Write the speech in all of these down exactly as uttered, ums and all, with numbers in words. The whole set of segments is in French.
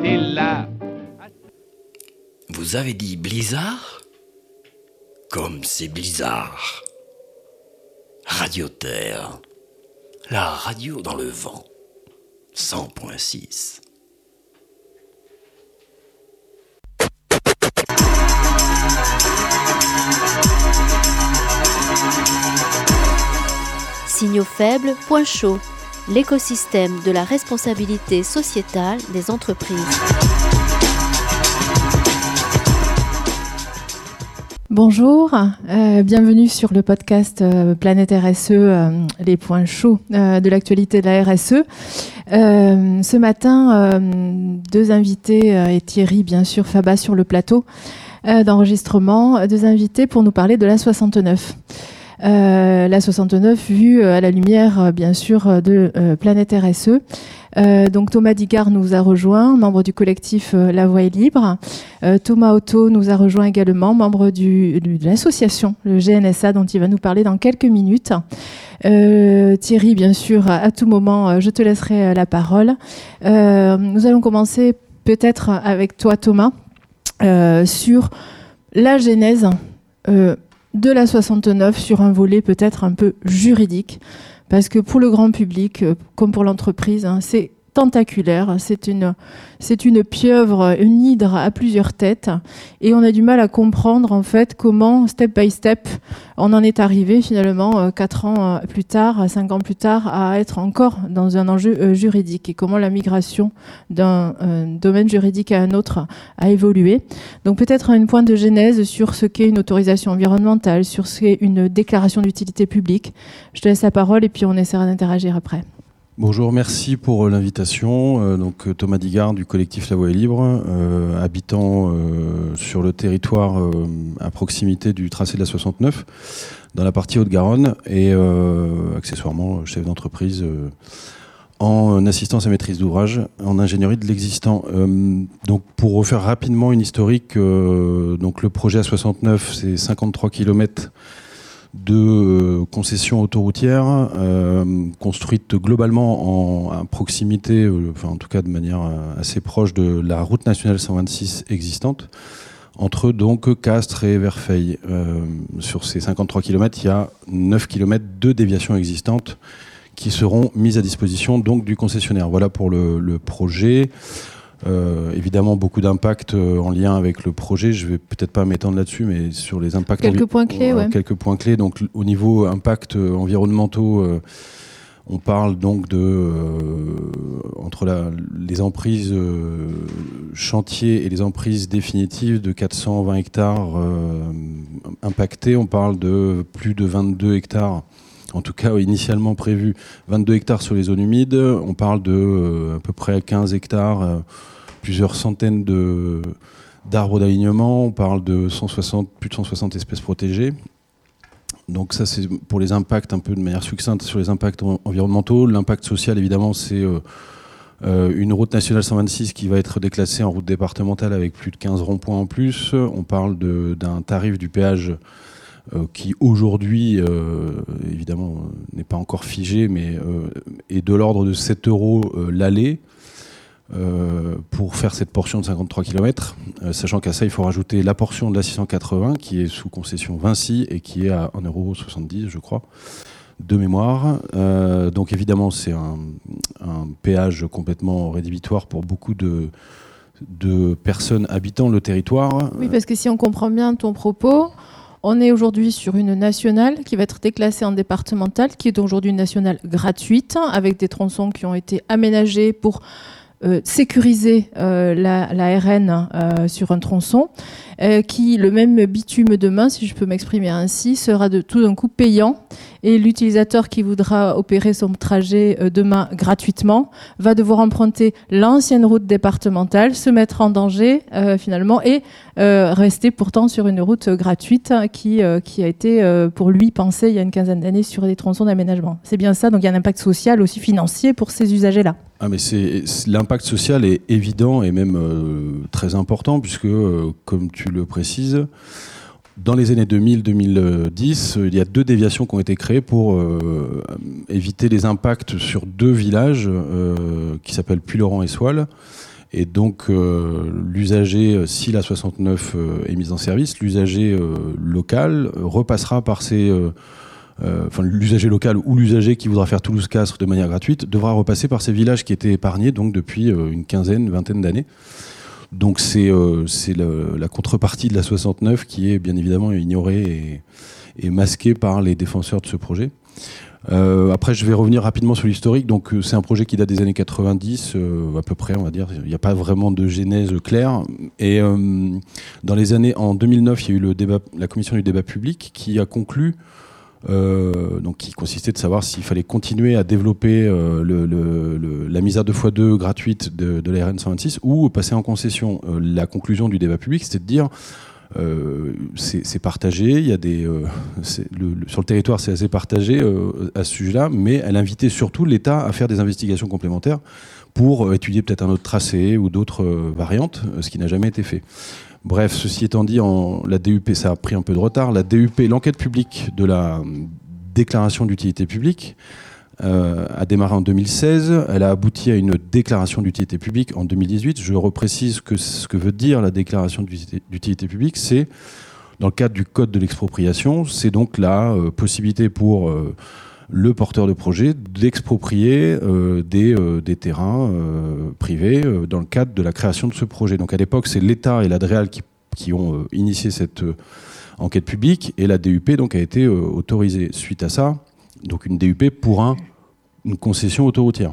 t'es là. Vous avez dit blizzard ? Comme c'est blizzard. Radio Terre, la radio dans le vent, cent point six. Signaux faibles, point chaud, l'écosystème de la responsabilité sociétale des entreprises. Bonjour, euh, bienvenue sur le podcast euh, Planète R S E, euh, les points chauds euh, de l'actualité de la R S E. Euh, ce matin, euh, deux invités euh, et Thierry, bien sûr, Faba sur le plateau euh, d'enregistrement, deux invités pour nous parler de l'A soixante-neuf. Euh, l'A soixante-neuf vue à la lumière, euh, bien sûr, de euh, Planète R S E. Euh, donc Thomas Digard nous a rejoint, membre du collectif euh, La Voie est libre. Euh, Thomas Otto nous a rejoint également, membre du, du, de l'association, le G N S A, dont il va nous parler dans quelques minutes. Euh, Thierry, bien sûr, à tout moment, euh, je te laisserai euh, la parole. Euh, nous allons commencer peut-être avec toi, Thomas, euh, sur la genèse euh, de l'A soixante-neuf, sur un volet peut-être un peu juridique. Parce que pour le grand public, comme pour l'entreprise, hein, c'est tentaculaire, c'est une, c'est une pieuvre, une hydre à plusieurs têtes, et on a du mal à comprendre en fait comment, step by step, on en est arrivé finalement quatre ans plus tard, cinq ans plus tard, à être encore dans un enjeu euh, juridique, et comment la migration d'un euh, domaine juridique à un autre a évolué. Donc peut-être une pointe de genèse sur ce qu'est une autorisation environnementale, sur ce qu'est une déclaration d'utilité publique. Je te laisse la parole et puis on essaiera d'interagir après. Bonjour, merci pour l'invitation. Euh, donc Thomas Digard du collectif La Voie est libre, euh, habitant euh, sur le territoire euh, à proximité du tracé de la soixante-neuf, dans la partie Haute-Garonne, et euh, accessoirement chef d'entreprise euh, en assistance à maîtrise d'ouvrage, en ingénierie de l'existant. Euh, donc pour refaire rapidement une historique, euh, donc le projet A soixante-neuf, c'est cinquante-trois kilomètres de euh, concessions autoroutières euh, construites globalement en à proximité, euh, enfin en tout cas de manière euh, assez proche de la route nationale cent vingt-six existante, entre donc Castres et Verfeil. Euh, sur ces cinquante-trois kilomètres, il y a neuf kilomètres de déviations existantes qui seront mises à disposition donc du concessionnaire. Voilà pour le, le projet. Euh, évidemment, beaucoup d'impacts euh, en lien avec le projet. Je vais peut-être pas m'étendre là-dessus, mais sur les impacts... Quelques envi- points clés, euh, ouais. Quelques points clés. Donc, au niveau impacts euh, environnementaux, euh, on parle donc de... Euh, entre la, les emprises euh, chantiers et les emprises définitives de quatre cent vingt hectares euh, impactés. On parle de plus de vingt-deux hectares, en tout cas initialement prévu, vingt-deux hectares sur les zones humides. On parle de euh, à peu près quinze hectares, euh, plusieurs centaines de, d'arbres d'alignement. On parle de cent soixante, plus de cent soixante espèces protégées. Donc ça, c'est pour les impacts, un peu de manière succincte sur les impacts en- environnementaux. L'impact social, évidemment, c'est euh, euh, une route nationale cent vingt-six qui va être déclassée en route départementale avec plus de quinze ronds-points en plus. On parle de, d'un tarif du péage Euh, qui aujourd'hui, euh, évidemment, euh, n'est pas encore figé, mais euh, est de l'ordre de sept euros euh, l'aller euh, pour faire cette portion de cinquante-trois kilomètres, euh, sachant qu'à ça, il faut rajouter la portion de la six cent quatre-vingts qui est sous concession Vinci et qui est à un euro soixante-dix, je crois, de mémoire. Euh, donc évidemment, c'est un, un péage complètement rédhibitoire pour beaucoup de, de personnes habitant le territoire. Oui, parce que si on comprend bien ton propos, on est aujourd'hui sur une nationale qui va être déclassée en départementale, qui est aujourd'hui une nationale gratuite, avec des tronçons qui ont été aménagés pour euh, sécuriser euh, la, la R N euh, sur un tronçon, euh, qui, le même bitume demain, si je peux m'exprimer ainsi, sera de tout d'un coup payant. Et l'utilisateur qui voudra opérer son trajet euh, demain gratuitement va devoir emprunter l'ancienne route départementale, se mettre en danger euh, finalement et euh, rester pourtant sur une route gratuite qui, euh, qui a été euh, pour lui pensée il y a une quinzaine d'années sur des tronçons d'aménagement. C'est bien ça, donc il y a un impact social aussi financier pour ces usagers-là. Ah mais c'est, c'est- l'impact social est évident et même euh, très important puisque, euh, comme tu le précises, dans les années deux mille à deux mille dix, euh, il y a deux déviations qui ont été créées pour euh, éviter les impacts sur deux villages euh, qui s'appellent Puylaurent et Soile Et donc, euh, l'usager, si la soixante-neuf euh, est mise en service, l'usager euh, local repassera par ses... Euh, euh, enfin, l'usager local ou l'usager qui voudra faire Toulouse-Castres de manière gratuite devra repasser par ces villages qui étaient épargnés donc, depuis euh, une quinzaine, vingtaine d'années. Donc, c'est, euh, c'est le, la contrepartie de la soixante-neuf qui est bien évidemment ignorée et, et masquée par les défenseurs de ce projet. Euh, après, je vais revenir rapidement sur l'historique. Donc, euh, c'est un projet qui date des années quatre-vingt-dix, euh, à peu près, on va dire. Il n'y a pas vraiment de genèse claire. Et euh, dans les années, en deux mille neuf, il y a eu le débat, la commission du débat public qui a conclu, euh, donc qui consistait de savoir s'il fallait continuer à développer euh, le, le, le, la mise à deux fois deux gratuite de, de la R N cent vingt-six ou passer en concession. Euh, la conclusion du débat public, c'était de dire Euh, c'est, c'est partagé, il y a des, euh, c'est, le, le, sur le territoire c'est assez partagé euh, à ce sujet-là, mais elle invitait surtout l'État à faire des investigations complémentaires pour euh, étudier peut-être un autre tracé ou d'autres euh, variantes, euh, ce qui n'a jamais été fait. Bref, ceci étant dit, en, la D U P, ça a pris un peu de retard. La D U P, l'enquête publique de la déclaration d'utilité publique, Euh, a démarré en deux mille seize, elle a abouti à une déclaration d'utilité publique en deux mille dix-huit. Je reprécise que ce que veut dire la déclaration d'utilité, d'utilité publique, c'est, dans le cadre du code de l'expropriation, c'est donc la euh, possibilité pour euh, le porteur de projet d'exproprier euh, des, euh, des terrains euh, privés euh, dans le cadre de la création de ce projet. Donc à l'époque, c'est l'État et la DREAL qui, qui ont euh, initié cette euh, enquête publique, et la D U P donc, a été euh, autorisée. Suite à ça, donc une D U P pour un, une concession autoroutière.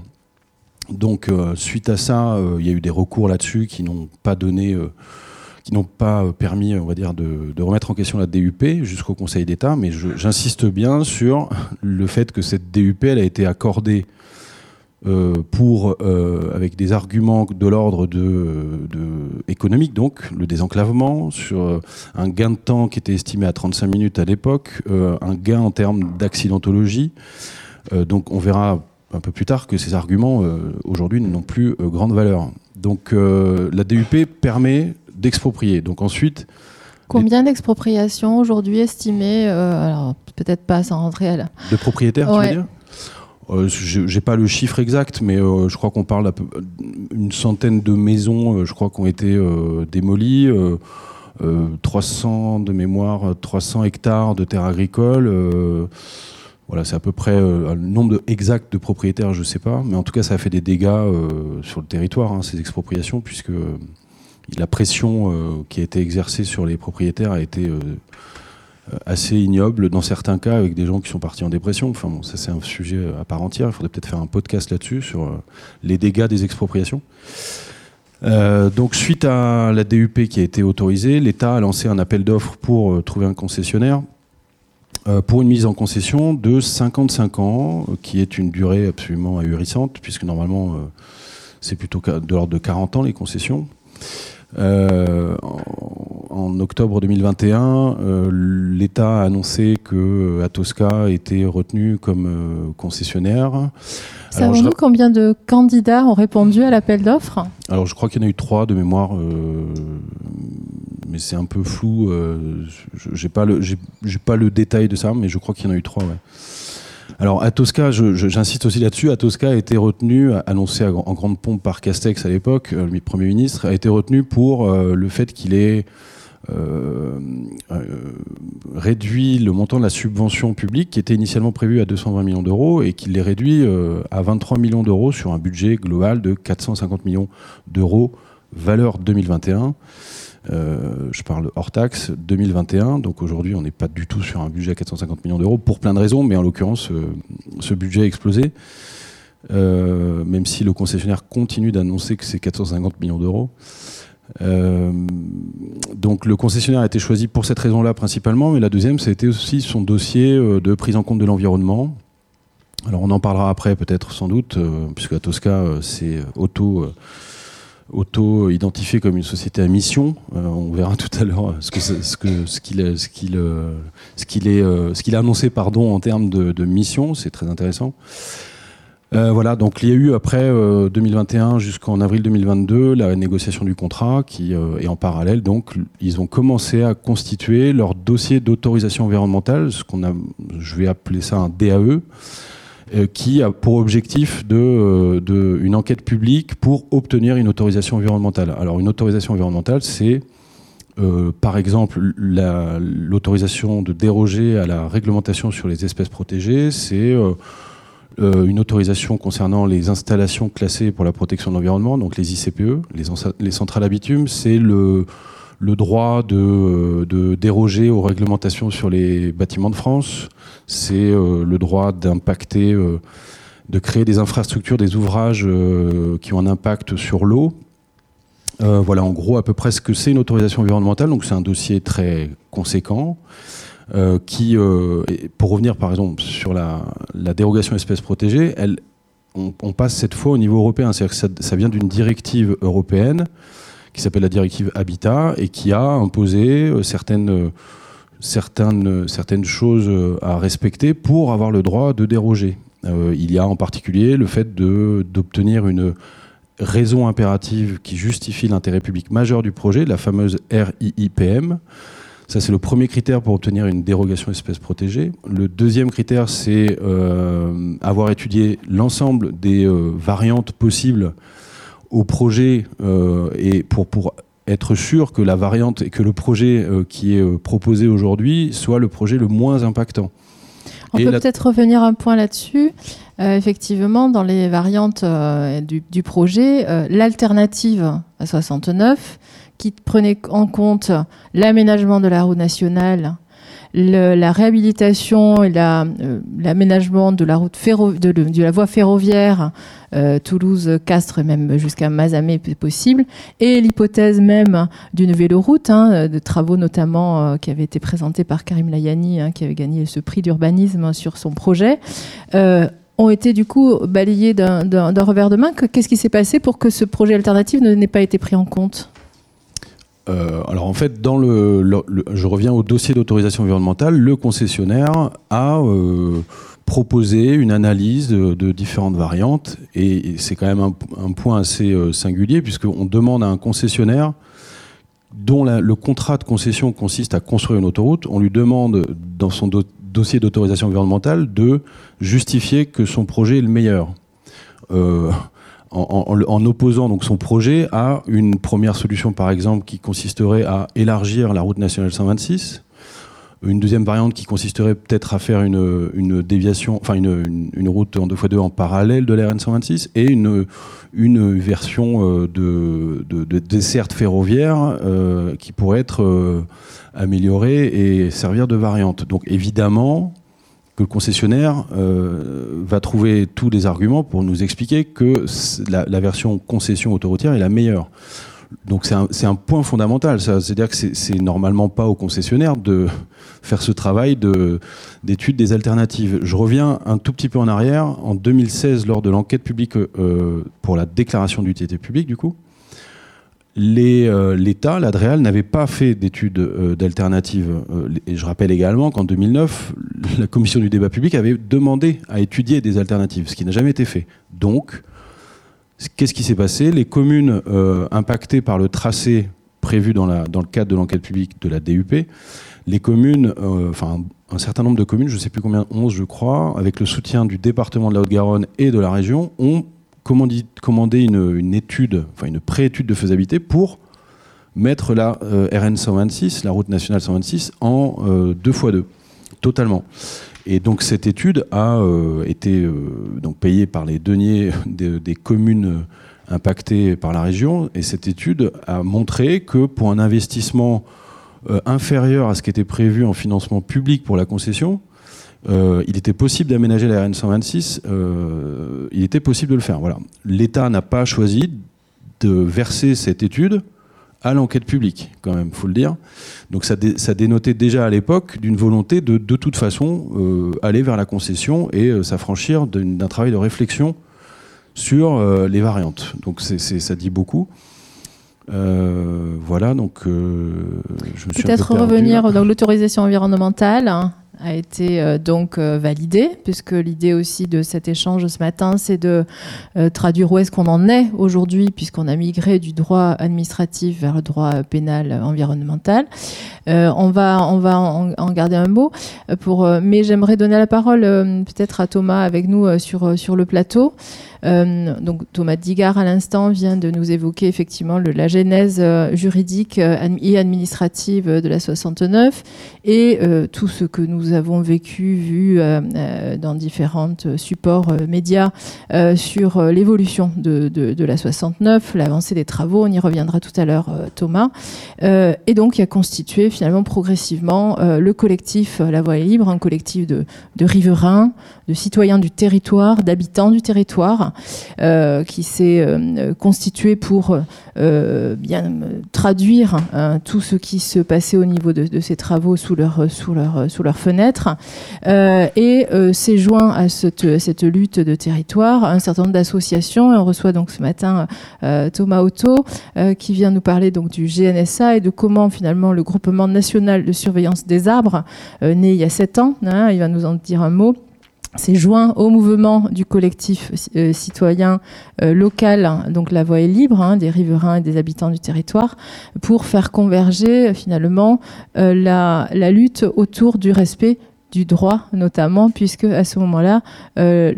Donc euh, suite à ça, il euh, y a eu des recours là-dessus qui n'ont pas donné, euh, qui n'ont pas permis, on va dire, de, de remettre en question la D U P jusqu'au Conseil d'État. Mais je, j'insiste bien sur le fait que cette D U P, elle a été accordée euh, pour, euh, avec des arguments de l'ordre de, de économique, donc le désenclavement, sur euh, un gain de temps qui était estimé à trente-cinq minutes à l'époque, euh, un gain en termes d'accidentologie. Euh, donc on verra un peu plus tard que ces arguments euh, aujourd'hui n'ont plus euh, grande valeur. Donc euh, la D U P permet d'exproprier. Donc ensuite, combien d'expropriations aujourd'hui estimées, euh, alors peut-être pas sans rentrer à la... de propriétaires, ouais. Tu veux dire ? Euh, je j'ai pas le chiffre exact, mais euh, je crois qu'on parle d'une centaine de maisons, euh, je crois, qui ont été euh, démolies, euh, euh, trois cents de mémoire, trois cents hectares de terres agricoles. Euh, voilà, c'est à peu près euh, le nombre de, exact de propriétaires, je sais pas, mais en tout cas, ça a fait des dégâts euh, sur le territoire, hein, ces expropriations, puisque euh, la pression euh, qui a été exercée sur les propriétaires a été euh, assez ignoble dans certains cas, avec des gens qui sont partis en dépression. Enfin bon, ça c'est un sujet à part entière. Il faudrait peut-être faire un podcast là-dessus sur euh, les dégâts des expropriations. Euh, donc suite à la D U P qui a été autorisée, l'État a lancé un appel d'offres pour euh, trouver un concessionnaire euh, pour une mise en concession de cinquante-cinq ans, euh, qui est une durée absolument ahurissante, puisque normalement euh, c'est plutôt de l'ordre de quarante ans les concessions. Euh, en, en octobre deux mille vingt et un, euh, l'État a annoncé que euh, Atosca était retenu comme euh, concessionnaire. Savons-nous je... combien de candidats ont répondu à l'appel d'offres ? Alors je crois qu'il y en a eu trois de mémoire, euh, mais c'est un peu flou. Euh, j'ai pas le, j'ai, j'ai pas le détail de ça, mais je crois qu'il y en a eu trois. Ouais. Alors Atosca, je, je, j'insiste aussi là-dessus, Atosca a été retenu, annoncé en grande pompe par Castex à l'époque, le Premier ministre, a été retenu pour euh, le fait qu'il ait euh, euh, réduit le montant de la subvention publique qui était initialement prévu à deux cent vingt millions d'euros et qu'il l'ait réduit euh, à vingt-trois millions d'euros sur un budget global de quatre cent cinquante millions d'euros, valeur deux mille vingt et un. Euh, je parle hors taxe, deux mille vingt et un, donc aujourd'hui on n'est pas du tout sur un budget à quatre cent cinquante millions d'euros pour plein de raisons, mais en l'occurrence euh, ce budget a explosé, euh, même si le concessionnaire continue d'annoncer que c'est quatre cent cinquante millions d'euros. Euh, donc le concessionnaire a été choisi pour cette raison-là principalement, mais la deuxième, ça a été aussi son dossier euh, de prise en compte de l'environnement. Alors on en parlera après peut-être sans doute, euh, puisque Atosca euh, c'est auto... Euh, auto-identifié comme une société à mission. Euh, on verra tout à l'heure ce, que, ce, que, ce, qu'il, ce, qu'il, ce, qu'il est, ce qu'il a annoncé pardon, en termes de, de mission. C'est très intéressant. Euh, voilà, donc il y a eu après euh, deux mille vingt et un jusqu'en avril deux mille vingt-deux la négociation du contrat qui euh, est en parallèle. Donc ils ont commencé à constituer leur dossier d'autorisation environnementale, ce qu'on a, je vais appeler ça un D A E. euh, qui a pour objectif de, euh, de, une enquête publique pour obtenir une autorisation environnementale. Alors une autorisation environnementale, c'est euh, par exemple la, l'autorisation de déroger à la réglementation sur les espèces protégées, c'est euh, euh, une autorisation concernant les installations classées pour la protection de l'environnement, donc les I C P E, les, les centrales à bitume, c'est le le droit de, de déroger aux réglementations sur les bâtiments de France, c'est euh, le droit d'impacter, euh, de créer des infrastructures, des ouvrages euh, qui ont un impact sur l'eau. Euh, voilà, en gros, à peu près ce que c'est une autorisation environnementale. Donc, c'est un dossier très conséquent euh, qui, euh, pour revenir par exemple sur la, la dérogation espèces protégées, elle, on, on passe cette fois au niveau européen. C'est-à-dire que ça, ça vient d'une directive européenne qui s'appelle la directive Habitat et qui a imposé certaines, certaines, certaines choses à respecter pour avoir le droit de déroger. Euh, il y a en particulier le fait de, d'obtenir une raison impérative qui justifie l'intérêt public majeur du projet, la fameuse R I I P M. Ça, c'est le premier critère pour obtenir une dérogation espèce protégée. Le deuxième critère, c'est euh, avoir étudié l'ensemble des euh, variantes possibles au projet euh, et pour, pour être sûr que la variante et que le projet euh, qui est euh, proposé aujourd'hui soit le projet le moins impactant. On et peut la... peut-être revenir un point là-dessus. Euh, effectivement, dans les variantes euh, du, du projet, euh, l'alternative à soixante-neuf, qui prenait en compte l'aménagement de la route nationale, Le, la réhabilitation et la, euh, l'aménagement de la route ferro, de, de, de la voie ferroviaire euh, Toulouse-Castres et même jusqu'à Mazamet possible, et l'hypothèse même d'une véloroute, hein, de travaux notamment euh, qui avaient été présentés par Karim Layani, hein, qui avait gagné ce prix d'urbanisme sur son projet, euh, ont été du coup balayés d'un, d'un, d'un revers de main. Qu'est-ce qui s'est passé pour que ce projet alternatif ne, n'ait pas été pris en compte ? Euh, alors en fait, dans le, le, le, je reviens au dossier d'autorisation environnementale, le concessionnaire a euh, proposé une analyse de, de différentes variantes et, et c'est quand même un, un point assez euh, singulier puisqu'on demande à un concessionnaire dont la, le contrat de concession consiste à construire une autoroute, on lui demande dans son do, dossier d'autorisation environnementale de justifier que son projet est le meilleur. Euh, En, en, en opposant donc son projet à une première solution, par exemple, qui consisterait à élargir la route nationale cent vingt-six, une deuxième variante qui consisterait peut-être à faire une, une déviation, enfin une, une, une route en deux fois deux en parallèle de la R N cent vingt-six, et une, une version de, de, de desserte ferroviaire euh, qui pourrait être euh, améliorée et servir de variante. Donc évidemment que le concessionnaire euh, va trouver tous les arguments pour nous expliquer que la, la version concession autoroutière est la meilleure. Donc c'est un, c'est un point fondamental, ça. C'est-à-dire que c'est, c'est normalement pas au concessionnaire de faire ce travail de, d'étude des alternatives. Je reviens un tout petit peu en arrière. En deux mille seize, lors de l'enquête publique euh, pour la déclaration d'utilité publique, du coup, Les, euh, l'État, l'Adréal, n'avait pas fait d'études euh, d'alternatives. Euh, et je rappelle également qu'en deux mille neuf, la commission du débat public avait demandé à étudier des alternatives, ce qui n'a jamais été fait. Donc, qu'est-ce qui s'est passé ? Les communes euh, impactées par le tracé prévu dans, la, dans le cadre de l'enquête publique de la D U P, les communes, euh, enfin un certain nombre de communes, je ne sais plus combien, onze je crois, avec le soutien du département de la Haute-Garonne et de la région, ont commander une, une étude, enfin une pré-étude de faisabilité pour mettre la euh, R N cent vingt-six, la route nationale cent vingt-six, en euh, deux fois deux, totalement. Et donc cette étude a euh, été euh, donc payée par les deniers des, des communes impactées par la région, et cette étude a montré que pour un investissement euh, inférieur à ce qui était prévu en financement public pour la concession, Euh, il était possible d'aménager la R N cent vingt-six, euh, il était possible de le faire. Voilà. L'État n'a pas choisi de verser cette étude à l'enquête publique, quand même, il faut le dire. Donc ça, dé, ça dénotait déjà à l'époque d'une volonté de, de toute façon, euh, aller vers la concession et euh, s'affranchir d'un, d'un travail de réflexion sur euh, les variantes. Donc c'est, c'est, ça dit beaucoup. Euh, voilà, donc euh, je me suis peut-être un peu perdu, revenir là. dans l'autorisation environnementale. a été euh, donc euh, validé, puisque l'idée aussi de cet échange ce matin, c'est de euh, traduire où est-ce qu'on en est aujourd'hui, puisqu'on a migré du droit administratif vers le droit pénal environnemental. Euh, on va, on va en, en garder un mot, pour, euh, mais j'aimerais donner la parole euh, peut-être à Thomas avec nous euh, sur, sur le plateau. Euh, donc Thomas Digard à l'instant vient de nous évoquer effectivement le, la genèse euh, juridique euh, et administrative de la soixante-neuf et euh, tout ce que nous avons vécu, vu euh, euh, dans différents supports euh, médias euh, sur euh, l'évolution de, de, de la soixante-neuf, l'avancée des travaux, on y reviendra tout à l'heure euh, Thomas, euh, et donc qui a constitué finalement progressivement euh, le collectif euh, La Voie est libre, un collectif de, de riverains, de citoyens du territoire, d'habitants du territoire, Euh, qui s'est euh, constitué pour euh, bien euh, traduire euh, tout ce qui se passait au niveau de, de ces travaux sous leur, sous leur, sous leur fenêtre euh, et euh, s'est joint à cette, cette lutte de territoire un certain nombre d'associations. Et on reçoit donc ce matin euh, Thomas Otto euh, qui vient nous parler donc du G N S A et de comment finalement le groupement national de surveillance des arbres, euh, né il y a sept ans, hein, il va nous en dire un mot, s'est joint au mouvement du collectif euh, citoyen euh, local, hein, donc La Voie est libre, hein, des riverains et des habitants du territoire, pour faire converger euh, finalement euh, la, la lutte autour du respect du droit, notamment, puisque à ce moment-là, euh,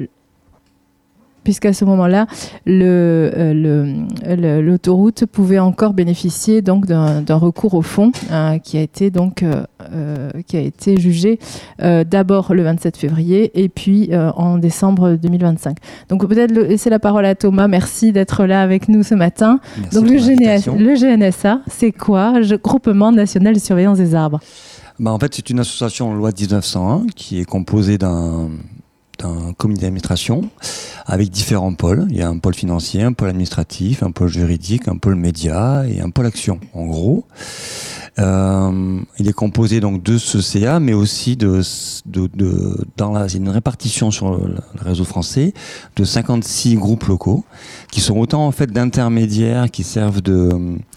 puisqu'à ce moment-là, le, euh, le, le, l'autoroute pouvait encore bénéficier donc d'un, d'un recours au fond hein, qui a été donc euh, euh, qui a été jugé euh, d'abord le vingt-sept février et puis euh, en décembre deux mille vingt-cinq. Donc peut-être le, laisser la parole à Thomas. Merci d'être là avec nous ce matin. Merci donc le G N S, le G N S A, c'est quoi? Le Groupement national de surveillance des arbres. Bah, en fait, c'est une association loi dix-neuf cent un qui est composée d'un d'un comité d'administration avec différents pôles. Il y a un pôle financier, un pôle administratif, un pôle juridique, un pôle média et un pôle action, en gros. Euh, il est composé donc de ce C A, mais aussi de, de, de dans la, c'est une répartition sur le, le réseau français de cinquante-six groupes locaux qui sont autant en fait d'intermédiaires qui servent de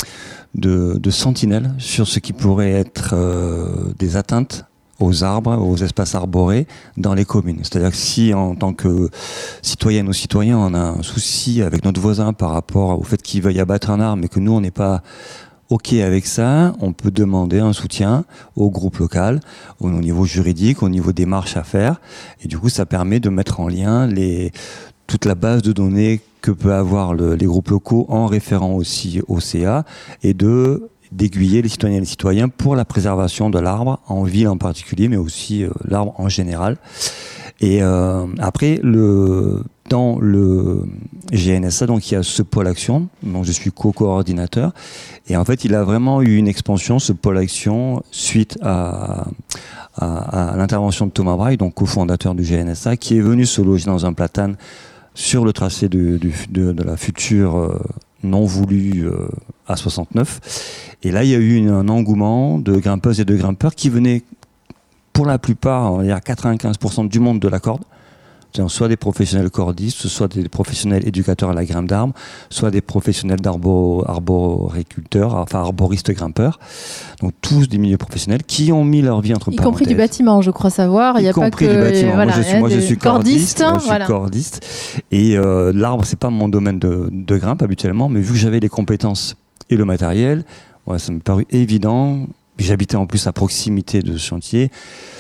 de, de sentinelles sur ce qui pourrait être euh, des atteintes aux arbres, aux espaces arborés dans les communes. C'est-à-dire que si en tant que citoyenne ou citoyen on a un souci avec notre voisin par rapport au fait qu'il veuille abattre un arbre mais que nous on n'est pas OK avec ça, on peut demander un soutien au groupe local, au niveau juridique, au niveau des marches à faire, et du coup ça permet de mettre en lien les, toute la base de données que peut avoir le, les groupes locaux en référant aussi au C A et de d'aiguiller les citoyennes et les citoyens pour la préservation de l'arbre, en ville en particulier, mais aussi euh, l'arbre en général. Et euh, après, le, dans le G N S A, donc il y a ce pôle action, dont je suis co-coordinateur, et en fait, il a vraiment eu une expansion, ce pôle action, suite à, à, à l'intervention de Thomas Braille, donc cofondateur du G N S A, qui est venu se loger dans un platane sur le tracé de, de, de, de la future euh, non voulue euh, A soixante-neuf. Et là, il y a eu une, un engouement de grimpeuses et de grimpeurs qui venaient, pour la plupart, on va dire quatre-vingt-quinze pour cent du monde de la corde. Soit des professionnels cordistes, soit des professionnels éducateurs à la grimpe d'arbres, soit des professionnels d'arbo, arboriculteurs, enfin arboristes grimpeurs. Donc tous des milieux professionnels qui ont mis leur vie entre y parenthèses. Y compris du bâtiment, je crois savoir. Il y a pas que du bâtiment. Voilà, moi, je suis, moi, je suis cordiste. cordiste, moi, je suis voilà. cordiste. Et euh, l'arbre, c'est pas mon domaine de, de grimpe habituellement, mais vu que j'avais les compétences et le matériel, ouais, ça me parut évident. J'habitais en plus à proximité de ce chantier.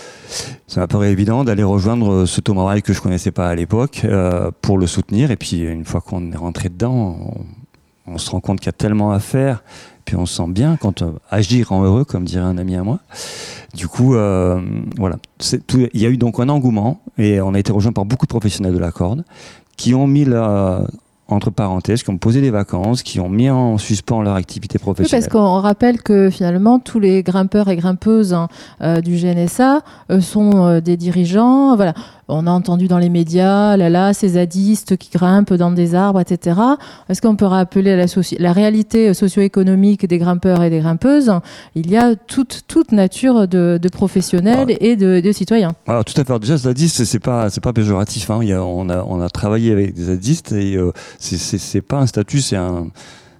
Ça m'a paru évident d'aller rejoindre ce Thomas Braille que je connaissais pas à l'époque euh, pour le soutenir. Et puis une fois qu'on est rentré dedans, on, on se rend compte qu'il y a tellement à faire. Puis on se sent bien quand euh, agir rend heureux, comme dirait un ami à moi. Du coup, euh, voilà. C'est tout, il y a eu donc un engouement et on a été rejoint par beaucoup de professionnels de la corde qui ont mis la entre parenthèses, qui ont posé des vacances, qui ont mis en suspens leur activité professionnelle. Oui, parce qu'on rappelle que finalement, tous les grimpeurs et grimpeuses hein, euh, du G N S A euh, sont euh, des dirigeants. Voilà. On a entendu dans les médias, là là, ces zadistes qui grimpent dans des arbres, et cetera. Est-ce qu'on peut rappeler la, soci- la réalité socio-économique des grimpeurs et des grimpeuses? Il y a toute, toute nature de, de professionnels ah. et de, de citoyens. Alors tout à fait. Déjà, zadiste, c'est pas, c'est pas péjoratif. Hein. Il y a, on a, on a travaillé avec des zadistes et euh, c'est, c'est, c'est pas un statut, c'est un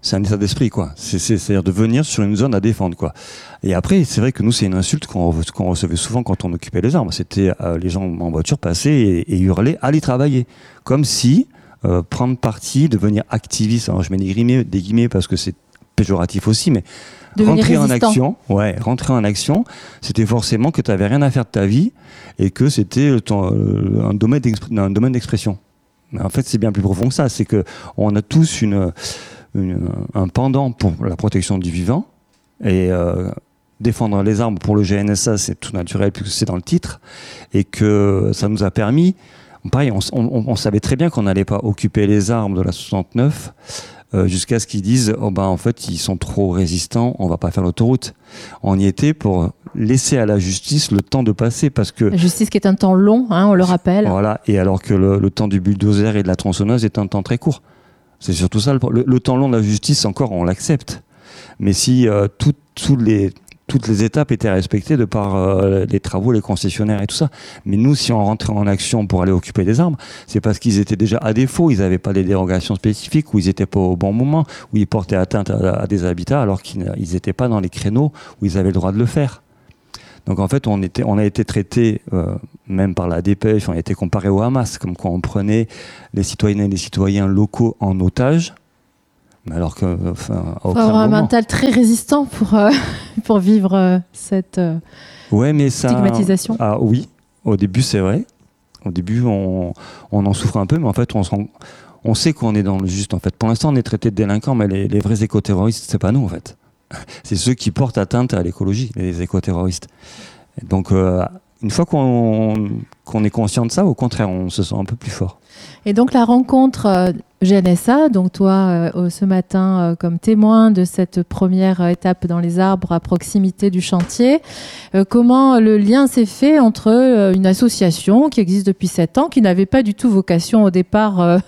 c'est un état d'esprit, quoi. C'est, c'est, c'est-à-dire de venir sur une zone à défendre, quoi. Et après, c'est vrai que nous, c'est une insulte qu'on, qu'on recevait souvent quand on occupait les armes. C'était euh, les gens en voiture passaient et, et hurlaient « allez travailler », comme si euh, prendre parti, devenir activiste. Alors je mets des guillemets, des guillemets parce que c'est péjoratif aussi, mais Devenir rentrer résistant. en action, ouais, rentrer en action, c'était forcément que tu n'avais rien à faire de ta vie et que c'était ton, euh, un domaine d'exp- un domaine d'expression. Mais en fait, c'est bien plus profond que ça. C'est que on a tous une, une un pendant pour la protection du vivant et euh, défendre les armes pour le G N S A, c'est tout naturel puisque c'est dans le titre et que ça nous a permis. Pareil, on, on, on savait très bien qu'on n'allait pas occuper les armes de la soixante-neuf. Euh, jusqu'à ce qu'ils disent oh ben en fait ils sont trop résistants, on va pas faire l'autoroute. On y était pour laisser à la justice le temps de passer parce que La justice qui est un temps long, hein, on le rappelle. voilà, et alors que le, le temps du bulldozer et de la tronçonneuse est un temps très court. C'est surtout ça le, le, le temps long de la justice encore on l'accepte. Mais si euh, tout, tout les toutes les étapes étaient respectées de par euh, les travaux, les concessionnaires et tout ça. Mais nous, si on rentrait en action pour aller occuper des armes, c'est parce qu'ils étaient déjà à défaut, ils n'avaient pas les dérogations spécifiques, ou ils n'étaient pas au bon moment, où ils portaient atteinte à, à des habitats, alors qu'ils n'étaient pas dans les créneaux où ils avaient le droit de le faire. Donc en fait, on, était, on a été traité, euh, même par la dépêche, on a été comparé au Hamas, comme quoi on prenait les citoyennes et les citoyens locaux en otage. Mais alors que, enfin, Il faut avoir un mental très résistant pour, euh, pour vivre euh, cette euh, ouais, mais ça, stigmatisation. Ah oui, au début c'est vrai. Au début on, on en souffre un peu, mais en fait on, se rend, on sait qu'on est dans le juste. En fait, pour l'instant on est traité de délinquants, mais les, les vrais écoterroristes c'est pas nous en fait. C'est ceux qui portent atteinte à l'écologie, les écoterroristes. Et donc euh, une fois qu'on, qu'on est conscient de ça, au contraire on se sent un peu plus fort. Et donc la rencontre euh, G N S A, donc toi euh, ce matin euh, comme témoin de cette première euh, étape dans les arbres à proximité du chantier, euh, comment le lien s'est fait entre euh, une association qui existe depuis sept ans, qui n'avait pas du tout vocation au départ euh,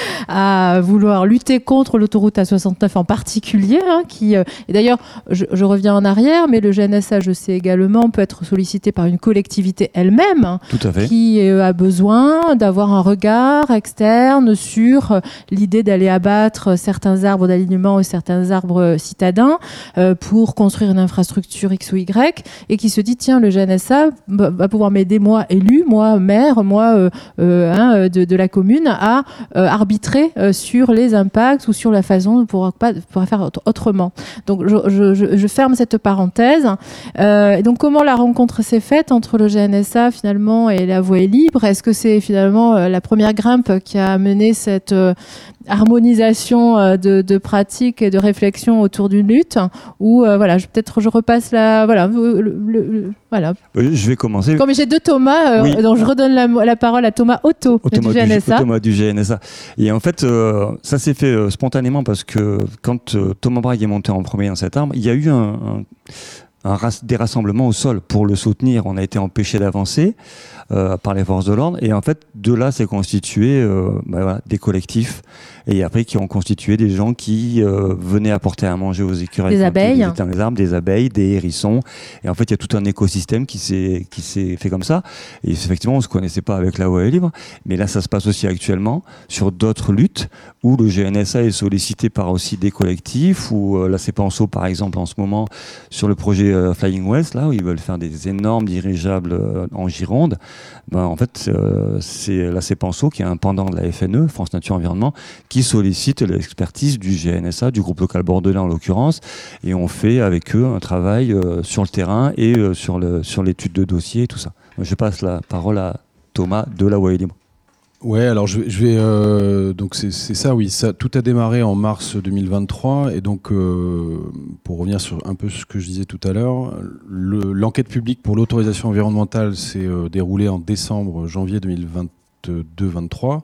à vouloir lutter contre l'autoroute A soixante-neuf en particulier, hein, qui, euh, et d'ailleurs je, je reviens en arrière, mais le G N S A je sais également peut être sollicité par une collectivité elle-même, hein, Tout à fait. qui euh, a besoin d'avoir un regard externe sur euh, l'idée d'aller abattre certains arbres d'alignement ou certains arbres citadins euh, pour construire une infrastructure X ou Y, et qui se dit tiens, le G N S A va pouvoir m'aider, moi élu, moi maire, moi euh, euh, hein, de, de la commune, à euh, arbitrer euh, sur les impacts ou sur la façon de pouvoir, pas, de pouvoir faire autrement. Donc je, je, je ferme cette parenthèse. Euh, et donc comment la rencontre s'est faite entre le G N S A finalement et la voie est libre? Est-ce que c'est finalement euh, la première grimpe qui a amené cette euh, harmonisation euh, de, de pratiques et de réflexions autour d'une lutte, ou euh, voilà, je, peut-être je repasse la voilà, le, le, le, voilà. Euh, je vais commencer. Comme j'ai deux Thomas, euh, Oui. donc je redonne la, la parole à Thomas Otto, Au Thomas du G N S A. Du, au Thomas du G N S A. Et en fait, euh, ça s'est fait euh, spontanément parce que quand euh, Thomas Braille est monté en premier dans cette arme, il y a eu un, un, un ras- des rassemblements au sol pour le soutenir. On a été empêché d'avancer euh, par les forces de l'ordre. Et en fait, de là, s'est constitué euh, bah, voilà, des collectifs. Et après, qui ont constitué des gens qui euh, venaient apporter à manger aux écureuils. Des abeilles. Dans les arbres, des abeilles, des hérissons. Et en fait, il y a tout un écosystème qui s'est, qui s'est fait comme ça. Et effectivement, on se connaissait pas avec la voie est libre. Mais là, ça se passe aussi actuellement sur d'autres luttes où le G N S A est sollicité par aussi des collectifs, ou euh, la CEPANSO, par exemple, en ce moment, sur le projet euh, Flying West, là, où ils veulent faire des énormes dirigeables euh, en Gironde. Ben, en fait, euh, c'est la CEPANSO, qui est un pendant de la F N E, France Nature Environnement, qui sollicite l'expertise du G N S A, du groupe local bordelais en l'occurrence, et on fait avec eux un travail euh, sur le terrain et euh, sur, le, sur l'étude de dossier et tout ça. Je passe la parole à Thomas de la Voie est libre. Ouais, alors je vais, je vais euh, donc c'est, c'est ça, oui, ça, tout a démarré en mars deux mille vingt-trois, et donc euh, pour revenir sur un peu ce que je disais tout à l'heure, le, l'enquête publique pour l'autorisation environnementale s'est euh, déroulée en décembre, janvier deux mille vingt-deux vingt-trois.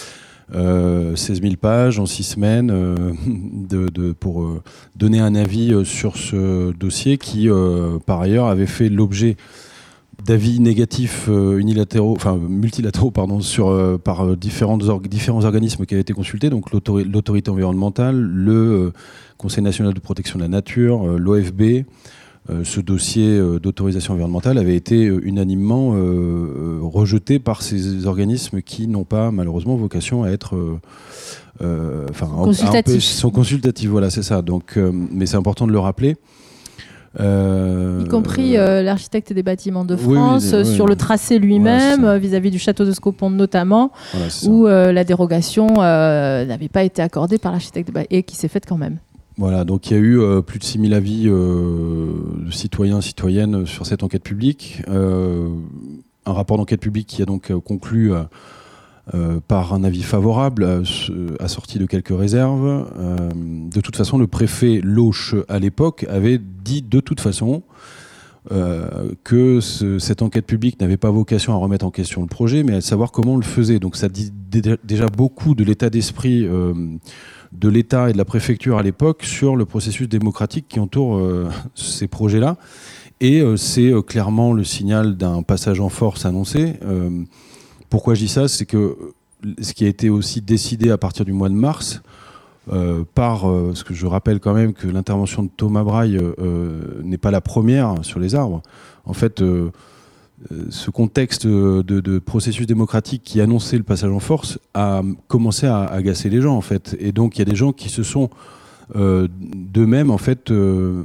Euh, seize mille pages en six semaines euh, de, de, pour euh, donner un avis euh, sur ce dossier qui, euh, par ailleurs, avait fait l'objet d'avis négatifs euh, unilatéraux, enfin multilatéraux, pardon, sur, euh, par euh, différentes or- différents organismes qui avaient été consultés, donc l'autori- l'autorité environnementale, le euh, Conseil national de protection de la nature, euh, l'O F B, euh, ce dossier euh, d'autorisation environnementale avait été euh, unanimement euh, euh, rejeté par ces organismes qui n'ont pas malheureusement vocation à être euh, euh, enfin, consultatifs. sont consultatifs, voilà, c'est ça. Donc, euh, mais c'est important de le rappeler. Euh, y compris euh, l'architecte des bâtiments de France, oui, oui, sur oui. le tracé lui-même, Voilà, vis-à-vis du château de Scopon notamment, voilà, où euh, la dérogation euh, n'avait pas été accordée par l'architecte et qui s'est faite quand même. Voilà, donc il y a eu euh, plus de six mille avis euh, de citoyens et citoyennes sur cette enquête publique. Euh, un rapport d'enquête publique qui a donc euh, conclu euh, euh, par un avis favorable, euh, assorti de quelques réserves. Euh, de toute façon, le préfet Lauche, à l'époque, avait dit de toute façon euh, que ce, cette enquête publique n'avait pas vocation à remettre en question le projet, mais à savoir comment on le faisait. Donc ça dit d- déjà beaucoup de l'état d'esprit euh, de l'État et de la préfecture à l'époque sur le processus démocratique qui entoure euh, ces projets-là. Et euh, c'est euh, clairement le signal d'un passage en force annoncé. Euh, pourquoi je dis ça ? C'est que ce qui a été aussi décidé à partir du mois de mars, euh, par, euh, ce que je rappelle quand même que l'intervention de Thomas Braille euh, n'est pas la première sur les arbres. En fait, euh, ce contexte de, de processus démocratique qui annonçait le passage en force a commencé à agacer les gens, en fait. Et donc, il y a des gens qui se sont euh, d'eux-mêmes, en fait, euh,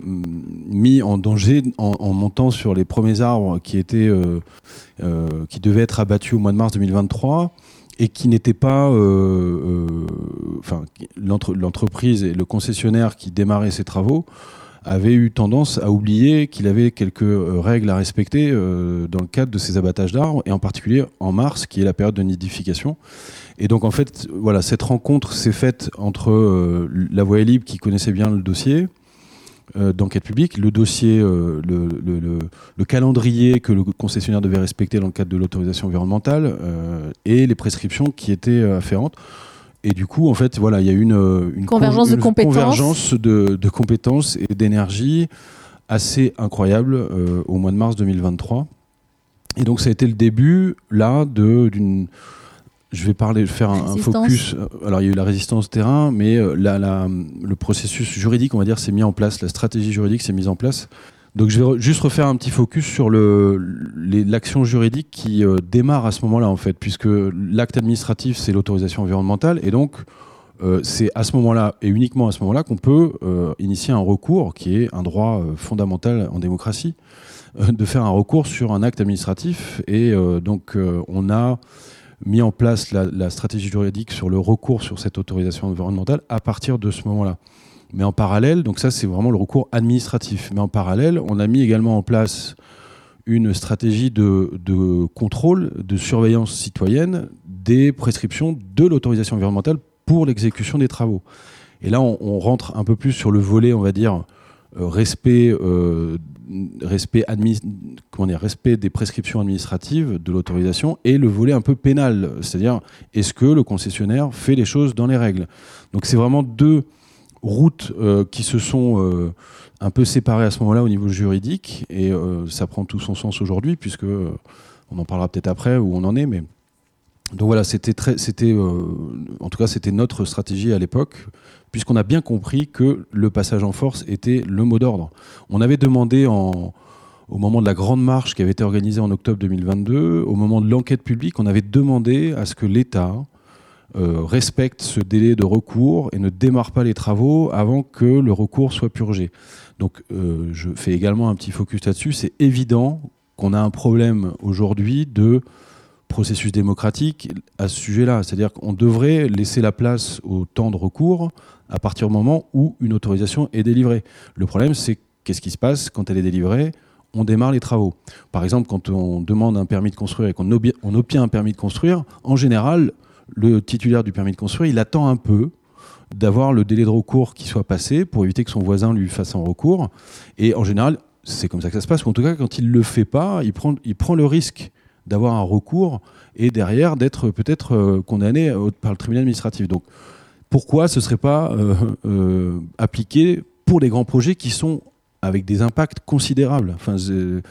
mis en danger en, en montant sur les premiers arbres qui, étaient, euh, euh, qui devaient être abattus au mois de mars deux mille vingt-trois et qui n'étaient pas... Euh, euh, enfin, l'entre, l'entreprise et le concessionnaire qui démarrait ces travaux avait eu tendance à oublier qu'il avait quelques euh, règles à respecter euh, dans le cadre de ces abattages d'arbres, et en particulier en mars, qui est la période de nidification. Et donc, en fait, voilà, cette rencontre s'est faite entre euh, la Voie est libre, qui connaissait bien le dossier euh, d'enquête publique, le dossier, euh, le, le, le, le calendrier que le concessionnaire devait respecter dans le cadre de l'autorisation environnementale, euh, et les prescriptions qui étaient afférentes. Et du coup, en fait, voilà, il y a une, une convergence, con- de, compétences. convergence de, de compétences et d'énergie assez incroyable euh, au mois de mars deux mille vingt-trois. Et donc, ça a été le début, là, de, d'une... Je vais parler, faire un, un focus. Alors, il y a eu la résistance terrain, mais euh, la, la, le processus juridique, on va dire, s'est mis en place. La stratégie juridique s'est mise en place. Donc je vais re- juste refaire un petit focus sur le, les, l'action juridique qui euh, démarre à ce moment-là, en fait, puisque l'acte administratif, c'est l'autorisation environnementale, et donc euh, c'est à ce moment-là, et uniquement à ce moment-là, qu'on peut euh, initier un recours, qui est un droit euh, fondamental en démocratie, euh, de faire un recours sur un acte administratif. Et euh, donc euh, on a mis en place la, la stratégie juridique sur le recours sur cette autorisation environnementale à partir de ce moment-là. Mais en parallèle, donc ça c'est vraiment le recours administratif, mais en parallèle, on a mis également en place une stratégie de, de contrôle, de surveillance citoyenne des prescriptions de l'autorisation environnementale pour l'exécution des travaux. Et là, on, on rentre un peu plus sur le volet, on va dire, euh, respect, euh, respect, admi- comment dire, respect des prescriptions administratives de l'autorisation, et le volet un peu pénal, c'est-à-dire est-ce que le concessionnaire fait les choses dans les règles. Donc c'est vraiment deux routes euh, qui se sont euh, un peu séparées à ce moment-là au niveau juridique, et euh, ça prend tout son sens aujourd'hui, puisque euh, on en parlera peut-être après où on en est, mais donc voilà, c'était très, c'était euh, en tout cas c'était notre stratégie à l'époque, puisqu'on a bien compris que le passage en force était le mot d'ordre. On avait demandé en, au moment de la grande marche qui avait été organisée en octobre deux mille vingt-deux, au moment de l'enquête publique, on avait demandé à ce que l'État Euh, respecte ce délai de recours et ne démarre pas les travaux avant que le recours soit purgé. Donc euh, je fais également un petit focus là-dessus. C'est évident qu'on a un problème aujourd'hui de processus démocratique à ce sujet-là. C'est-à-dire qu'on devrait laisser la place au temps de recours à partir du moment où une autorisation est délivrée. Le problème, c'est qu'est-ce qui se passe quand elle est délivrée ? On démarre les travaux. Par exemple, quand on demande un permis de construire et qu'on obi- on obtient un permis de construire, en général, le titulaire du permis de construire, il attend un peu d'avoir le délai de recours qui soit passé pour éviter que son voisin lui fasse un recours. Et en général, c'est comme ça que ça se passe. Ou en tout cas, quand il ne le fait pas, il prend, il prend le risque d'avoir un recours et derrière d'être peut-être euh, condamné par le tribunal administratif. Donc pourquoi ce ne serait pas euh, euh, appliqué pour les grands projets qui sont avec des impacts considérables ? Enfin, euh,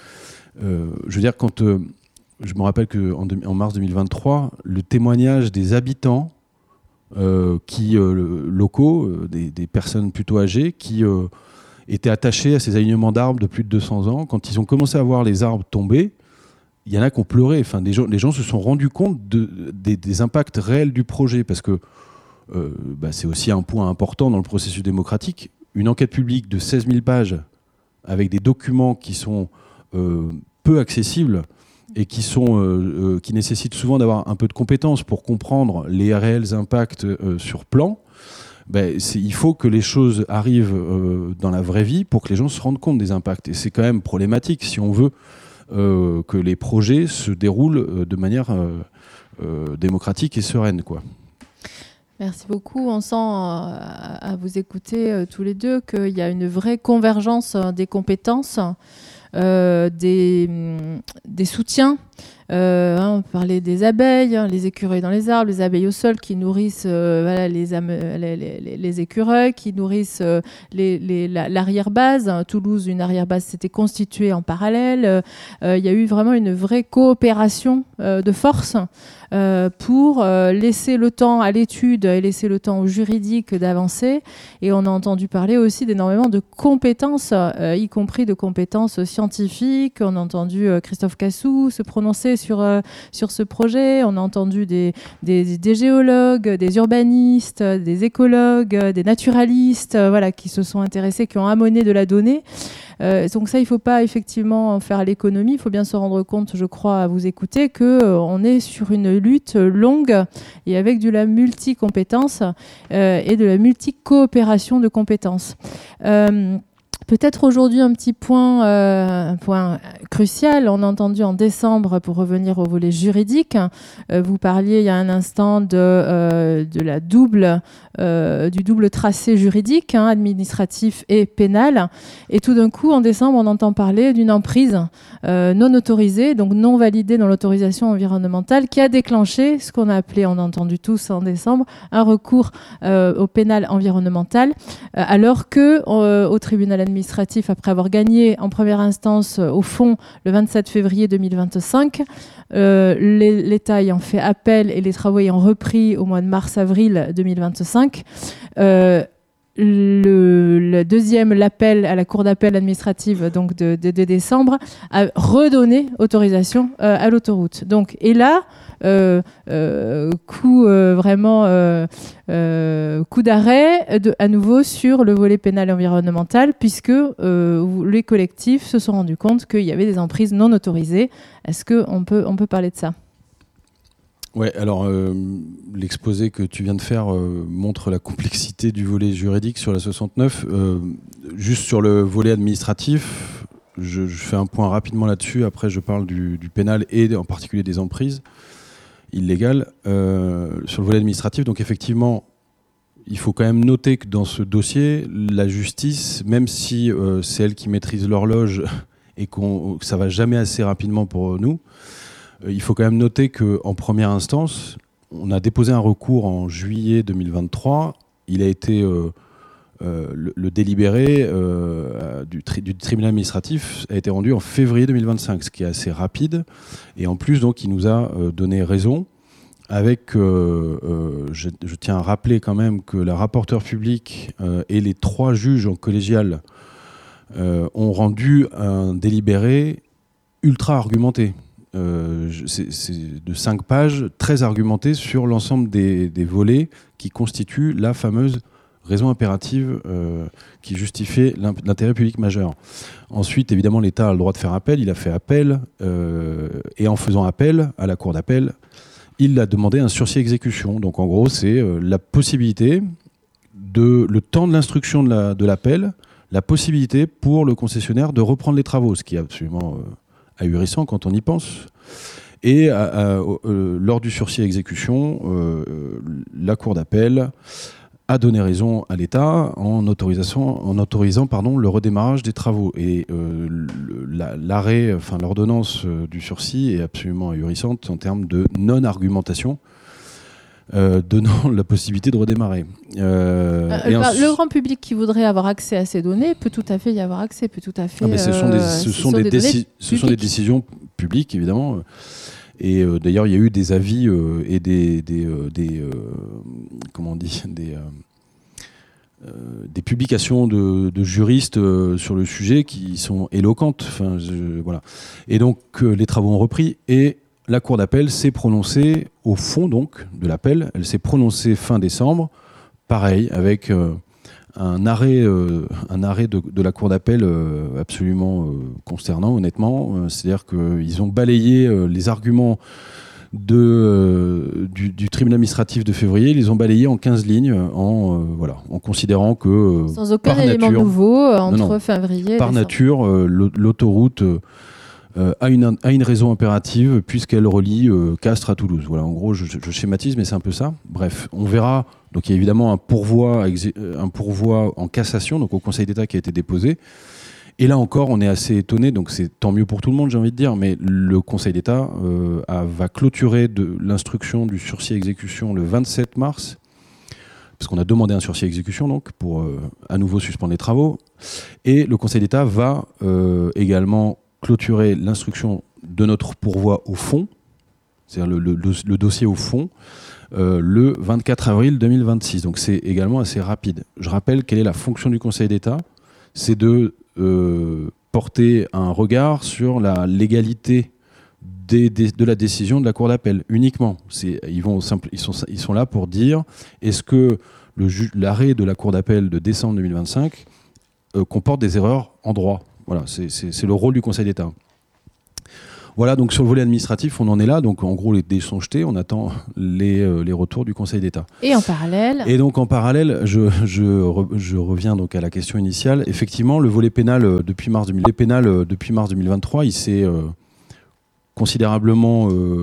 je veux dire, quand... Euh, je me rappelle qu'en en mars deux mille vingt-trois, le témoignage des habitants euh, qui, euh, locaux, euh, des, des personnes plutôt âgées, qui euh, étaient attachés à ces alignements d'arbres de plus de deux cents ans. Quand ils ont commencé à voir les arbres tomber, il y en a qui ont pleuré. Enfin, les gens, les gens se sont rendus compte de, des, des impacts réels du projet, parce que euh, bah, c'est aussi un point important dans le processus démocratique. Une enquête publique de seize mille pages avec des documents qui sont euh, peu accessibles et qui, sont, euh, euh, qui nécessitent souvent d'avoir un peu de compétences pour comprendre les réels impacts euh, sur plan, ben, c'est, il faut que les choses arrivent euh, dans la vraie vie pour que les gens se rendent compte des impacts. Et c'est quand même problématique si on veut euh, que les projets se déroulent euh, de manière euh, euh, démocratique et sereine, quoi. Merci beaucoup. On sent euh, à vous écouter euh, tous les deux qu'il y a une vraie convergence euh, des compétences, euh, des, des soutiens. Euh, hein, on parlait des abeilles, hein, les écureuils dans les arbres, les abeilles au sol qui nourrissent euh, voilà, les, ame- les, les, les écureuils, qui nourrissent euh, les, les, la, l'arrière-base. À Toulouse, une arrière-base s'était constituée en parallèle. Euh, il y a eu vraiment une vraie coopération euh, de force euh, pour euh, laisser le temps à l'étude et laisser le temps au juridique d'avancer. Et on a entendu parler aussi d'énormément de compétences, euh, y compris de compétences scientifiques. On a entendu euh, Christophe Cassou se prononcer sur, euh, sur ce projet. On a entendu des, des, des géologues, des urbanistes, des écologues, des naturalistes euh, voilà, qui se sont intéressés, qui ont amené de la donnée. Euh, donc ça, il ne faut pas effectivement en faire l'économie. Il faut bien se rendre compte, je crois, à vous écouter, qu'on euh, est sur une lutte longue et avec de la multi-compétence euh, et de la multi-coopération de compétences. Euh, Peut-être aujourd'hui un petit point, euh, un point crucial. On a entendu en décembre, pour revenir au volet juridique, euh, vous parliez il y a un instant de, euh, de la double, euh, du double tracé juridique, hein, administratif et pénal. Et tout d'un coup, en décembre, on entend parler d'une emprise euh, non autorisée, donc non validée dans l'autorisation environnementale, qui a déclenché ce qu'on a appelé, on a entendu tous en décembre, un recours euh, au pénal environnemental, euh, alors que euh, au tribunal administratif, administratif, après avoir gagné en première instance euh, au fond le vingt-sept février deux mille vingt-cinq, euh, l'État ayant fait appel et les travaux ayant repris au mois de mars-avril deux mille vingt-cinq, euh, le, le deuxième, l'appel à la cour d'appel administrative donc de, de, de décembre, a redonné autorisation euh, à l'autoroute. Donc, et là, euh, euh, coup euh, vraiment euh, euh, coup d'arrêt de, à nouveau sur le volet pénal environnemental, puisque euh, les collectifs se sont rendus compte qu'il y avait des emprises non autorisées. Est-ce qu'on peut, on peut parler de ça ? Ouais, alors euh, l'exposé que tu viens de faire euh, montre la complexité du volet juridique sur la soixante-neuf. Euh, juste sur le volet administratif, je, je fais un point rapidement là-dessus. Après, je parle du, du pénal et en particulier des emprises illégales. Euh, sur le volet administratif, donc effectivement, il faut quand même noter que dans ce dossier, la justice, même si euh, c'est elle qui maîtrise l'horloge et qu'on, que ça va jamais assez rapidement pour nous, il faut quand même noter qu'en première instance, on a déposé un recours en juillet deux mille vingt-trois. Il a été euh, euh, le, le délibéré euh, du, tri- du tribunal administratif a été rendu en février deux mille vingt-cinq, ce qui est assez rapide. Et en plus, donc, il nous a euh, donné raison. Avec, euh, euh, je, je tiens à rappeler quand même que la rapporteure publique euh, et les trois juges en collégial euh, ont rendu un délibéré ultra argumenté. Euh, c'est, c'est de cinq pages, très argumenté sur l'ensemble des, des volets qui constituent la fameuse raison impérative euh, qui justifiait l'intérêt public majeur. Ensuite, évidemment, l'État a le droit de faire appel. Il a fait appel euh, et en faisant appel à la cour d'appel, il a demandé un sursis exécution. Donc en gros, c'est euh, la possibilité, de, le temps de l'instruction de, la, de l'appel, la possibilité pour le concessionnaire de reprendre les travaux, ce qui est absolument euh, ahurissant quand on y pense. Et à, à, euh, lors du sursis à exécution, euh, la cour d'appel a donné raison à l'État en, en autorisant pardon, le redémarrage des travaux. Et euh, le, la, l'arrêt, enfin l'ordonnance euh, du sursis est absolument ahurissante en termes de non-argumentation, Euh, donnant la possibilité de redémarrer. Euh, euh, et bah, ensuite... Le grand public qui voudrait avoir accès à ces données peut tout à fait y avoir accès, peut tout à fait. Ah, mais ce sont des, ce sont des, des, déci- ce sont des décisions publiques, évidemment. Et euh, d'ailleurs, il y a eu des avis euh, et des, des, euh, des euh, comment on dit, des, euh, euh, des publications de, de juristes euh, sur le sujet qui sont éloquentes. Enfin, je, voilà. Et donc, euh, les travaux ont repris et la Cour d'appel s'est prononcée au fond donc, de l'appel. Elle s'est prononcée fin décembre, pareil, avec euh, un arrêt, euh, un arrêt de, de la Cour d'appel euh, absolument euh, consternant, honnêtement. Euh, c'est-à-dire qu'ils ont balayé euh, les arguments de, euh, du, du tribunal administratif de février, ils les ont balayés en quinze lignes, en, euh, voilà, en considérant que... Euh, Sans aucun par élément nature, nouveau euh, entre non, non, février et par décembre. nature, euh, l'autoroute euh, a, une, a une raison impérative puisqu'elle relie euh, Castres à Toulouse. Voilà, en gros, je, je schématise, mais c'est un peu ça. Bref, on verra. Donc il y a évidemment un pourvoi, un pourvoi en cassation, donc au Conseil d'État qui a été déposé. Et là encore, on est assez étonné, donc c'est tant mieux pour tout le monde, j'ai envie de dire, mais le Conseil d'État euh, a, va clôturer de l'instruction du sursis à exécution le vingt-sept mars, parce qu'on a demandé un sursis à exécution, donc, pour euh, à nouveau suspendre les travaux. Et le Conseil d'État va euh, également clôturer l'instruction de notre pourvoi au fond, c'est-à-dire le, le, le, le dossier au fond, euh, le vingt-quatre avril deux mille vingt-six. Donc c'est également assez rapide. Je rappelle quelle est la fonction du Conseil d'État, c'est de Euh, porter un regard sur la légalité des, des, de la décision de la Cour d'appel uniquement. C'est, ils, vont simple, ils, sont, ils sont là pour dire est-ce que le ju- l'arrêt de la Cour d'appel de décembre deux mille vingt-cinq euh, comporte des erreurs en droit. Voilà, c'est, c'est, c'est le rôle du Conseil d'État. Voilà, donc sur le volet administratif, on en est là. Donc en gros, les dés sont jetés. On attend les, euh, les retours du Conseil d'État. Et en parallèle Et donc en parallèle, je, je, re, je reviens donc à la question initiale. Effectivement, le volet pénal euh, depuis mars deux mille, pénal, euh, depuis mars deux mille vingt-trois, il s'est euh, considérablement euh,